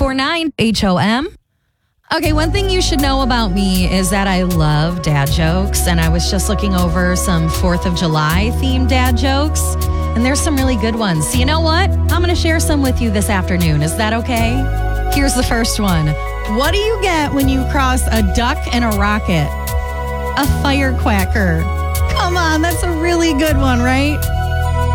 949 HOM. Okay, one thing you should know about me is that I love dad jokes, and I was just looking over some 4th of July themed dad jokes, and there's some really good ones. So you know what? I'm going to share some with you this afternoon. Is that okay? Here's the first one. What do you get when you cross a duck and a rocket? A firecracker. Come on, that's a really good one, right?